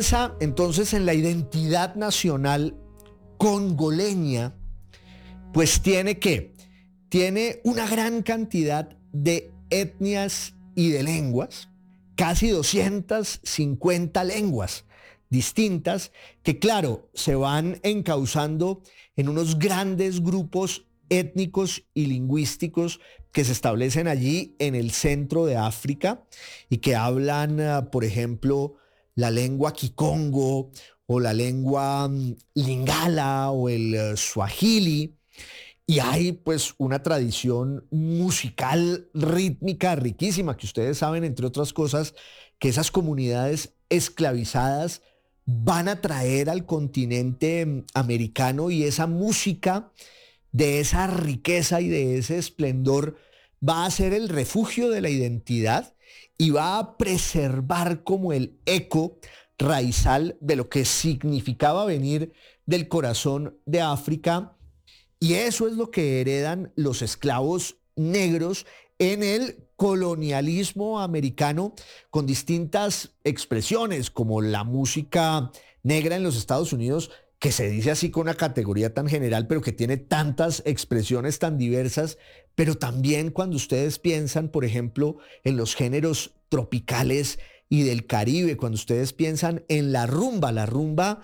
Entonces, en la identidad nacional congoleña, pues tiene una gran cantidad de etnias y de lenguas, casi 250 lenguas distintas que, claro, se van encauzando en unos grandes grupos étnicos y lingüísticos que se establecen allí en el centro de África y que hablan, por ejemplo, la lengua kikongo o la lengua lingala o el swahili. Y hay pues una tradición musical rítmica riquísima que ustedes saben, entre otras cosas, que esas comunidades esclavizadas van a traer al continente americano, y esa música de esa riqueza y de ese esplendor va a ser el refugio de la identidad y va a preservar como el eco raizal de lo que significaba venir del corazón de África. Y eso es lo que heredan los esclavos negros en el colonialismo americano, con distintas expresiones, como la música negra en los Estados Unidos, que se dice así con una categoría tan general, pero que tiene tantas expresiones tan diversas. Pero también cuando ustedes piensan, por ejemplo, en los géneros tropicales y del Caribe, cuando ustedes piensan en la rumba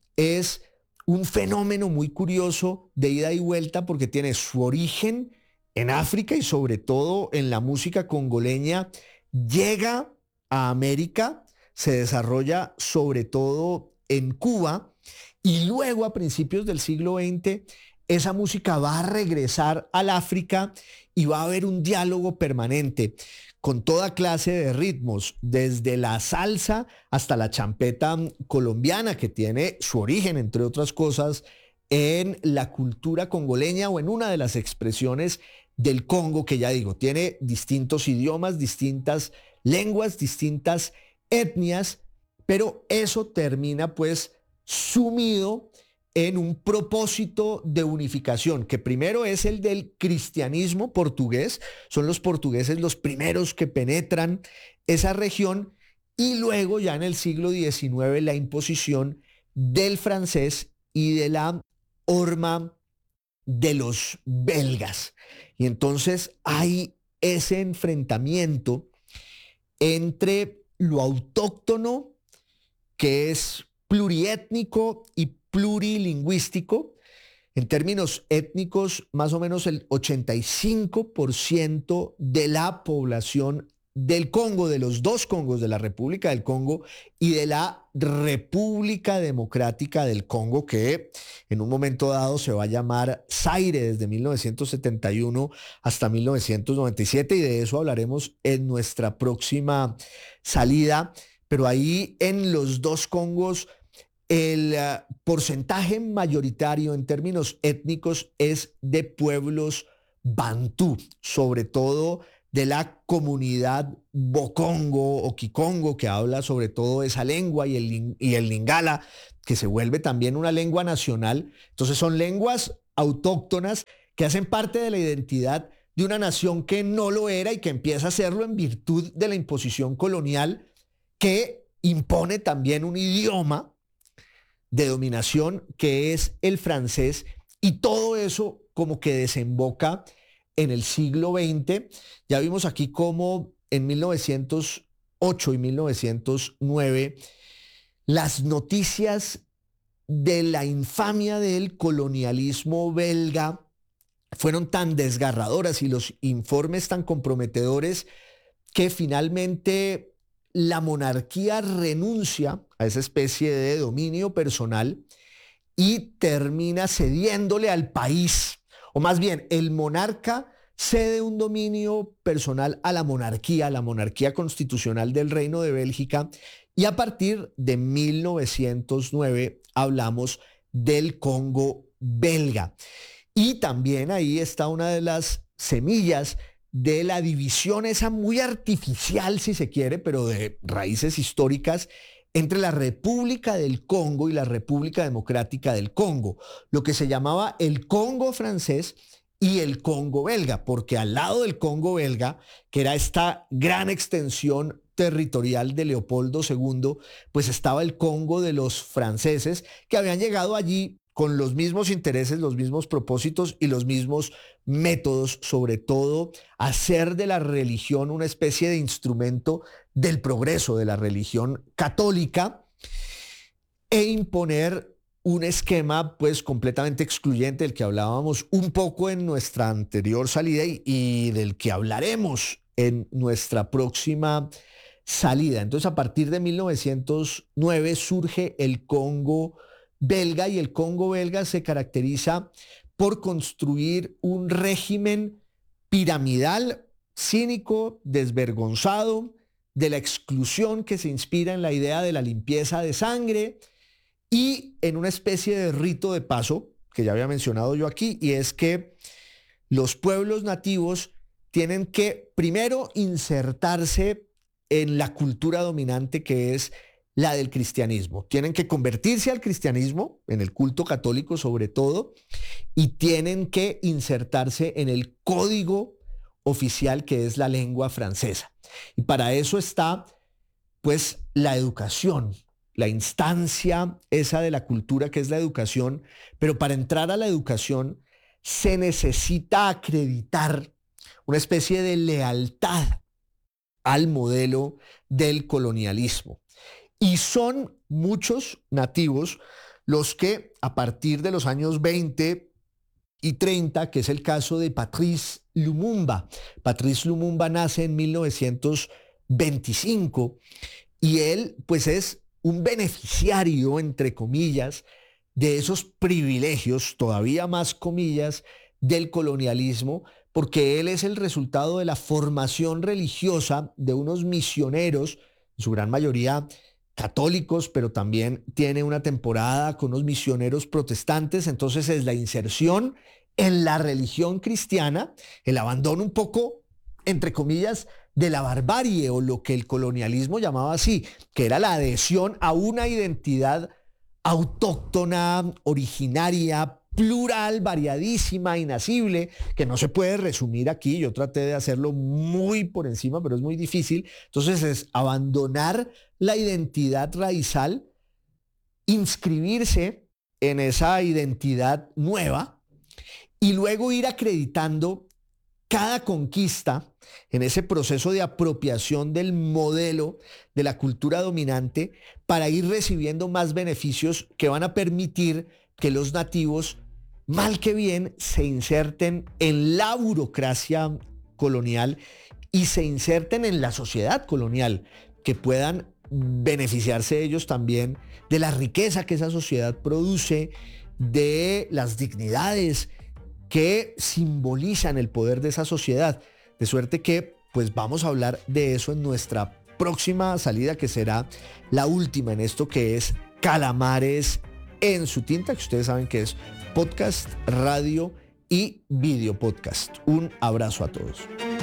es un fenómeno muy curioso de ida y vuelta, porque tiene su origen en África y sobre todo en la música congoleña, llega a América, se desarrolla sobre todo en Cuba, y luego a principios del siglo XX esa música va a regresar al África y va a haber un diálogo permanente con toda clase de ritmos, desde la salsa hasta la champeta colombiana, que tiene su origen, entre otras cosas, en la cultura congoleña o en una de las expresiones del Congo, que ya digo, tiene distintos idiomas, distintas lenguas, distintas etnias, pero eso termina pues sumido en un propósito de unificación, que primero es el del cristianismo portugués. Son los portugueses los primeros que penetran esa región, y luego ya en el siglo XIX la imposición del francés y de la horma de los belgas. Y entonces hay ese enfrentamiento entre lo autóctono, que es pluriétnico y plurilingüístico. En términos étnicos, más o menos el 85% de la población del Congo, de los dos Congos, de la República del Congo y de la República Democrática del Congo, que en un momento dado se va a llamar Zaire desde 1971 hasta 1997, y de eso hablaremos en nuestra próxima salida. Pero ahí en los dos Congos el porcentaje mayoritario en términos étnicos es de pueblos bantú, sobre todo de la comunidad bokongo o kikongo, que habla sobre todo esa lengua, y el lingala, que se vuelve también una lengua nacional. Entonces son lenguas autóctonas que hacen parte de la identidad de una nación que no lo era y que empieza a serlo en virtud de la imposición colonial, que impone también un idioma de dominación que es el francés, y todo eso como que desemboca en el siglo XX. Ya vimos aquí cómo en 1908 y 1909 las noticias de la infamia del colonialismo belga fueron tan desgarradoras y los informes tan comprometedores, que finalmente la monarquía renuncia a esa especie de dominio personal y termina cediéndole al país, o más bien el monarca cede un dominio personal a la monarquía constitucional del Reino de Bélgica, y a partir de 1909 hablamos del Congo belga. Y también ahí está una de las semillas de la división esa muy artificial, si se quiere, pero de raíces históricas, entre la República del Congo y la República Democrática del Congo, lo que se llamaba el Congo francés y el Congo belga, porque al lado del Congo belga, que era esta gran extensión territorial de Leopoldo II, pues estaba el Congo de los franceses, que habían llegado allí con los mismos intereses, los mismos propósitos y los mismos métodos, sobre todo hacer de la religión una especie de instrumento del progreso de la religión católica e imponer un esquema pues completamente excluyente del que hablábamos un poco en nuestra anterior salida y del que hablaremos en nuestra próxima salida. Entonces, a partir de 1909 surge el Congo belga, y el Congo belga se caracteriza por construir un régimen piramidal, cínico, desvergonzado, de la exclusión, que se inspira en la idea de la limpieza de sangre y en una especie de rito de paso que ya había mencionado yo aquí, y es que los pueblos nativos tienen que primero insertarse en la cultura dominante, que es la del cristianismo. Tienen que convertirse al cristianismo, en el culto católico sobre todo, y tienen que insertarse en el código oficial, que es la lengua francesa. Y para eso está, pues, la educación, la instancia esa de la cultura que es la educación, pero para entrar a la educación se necesita acreditar una especie de lealtad al modelo del colonialismo. Y son muchos nativos los que a partir de los años 20 y 30, que es el caso de Patrice Lumumba. Patrice Lumumba nace en 1925 y él pues es un beneficiario, entre comillas, de esos privilegios, todavía más comillas, del colonialismo, porque él es el resultado de la formación religiosa de unos misioneros, en su gran mayoría católicos, pero también tiene una temporada con unos misioneros protestantes. Entonces es la inserción en la religión cristiana, el abandono un poco, entre comillas, de la barbarie, o lo que el colonialismo llamaba así, que era la adhesión a una identidad autóctona, originaria, plural, variadísima, inacible, que no se puede resumir aquí. Yo traté de hacerlo muy por encima, pero es muy difícil. Entonces es abandonar la identidad raizal, inscribirse en esa identidad nueva y luego ir acreditando cada conquista en ese proceso de apropiación del modelo de la cultura dominante, para ir recibiendo más beneficios que van a permitir que los nativos, mal que bien, se inserten en la burocracia colonial y se inserten en la sociedad colonial, que puedan beneficiarse ellos también de la riqueza que esa sociedad produce, de las dignidades que simbolizan el poder de esa sociedad. De suerte que pues vamos a hablar de eso en nuestra próxima salida, que será la última en esto que es Calamares en su tinta, que ustedes saben que es podcast, radio y video podcast. Un abrazo a todos.